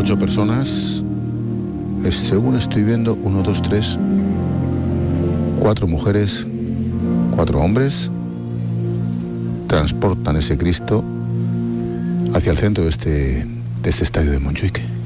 8 personas. Según estoy viendo, 1, 2, 3, 4 mujeres, 4 hombres transportan ese Cristo hacia el centro de este estadio de Montjuic.